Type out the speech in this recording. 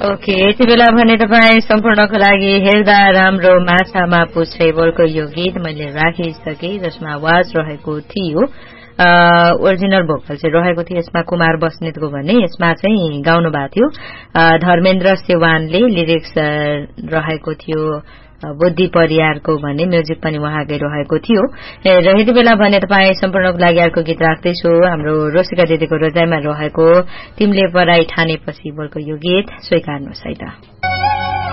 Okay, यति बेला भने तपाईँ सम्पूर्णको लागि हेर्दा राम्रो माछामा पुछ्रे बोलको यो गीत मैले राखिसके, जसमा आवाज रहेको थियो ओरिजिनल भोकल चाहिँ रहेको थियो यसमा कुमार बस्नेतको भने यसमा चाहिँ गाउनु भएको थियो धर्मेन्द्र सेवानले, लिरिक्स रहेको थियो बुद्धि परियारको भने म्युजिक पनि उहाँकै रहेको थियो। र यति बेला भने तपाईँ सम्पूर्णको लागि अर्को गीत राख्दैछु, हाम्रो रोसिका दिदीको रोजाइमा रहेको तिमीले पराई ठानेपछि बोलको यो गीत स्वीकार्नुहोस् है त।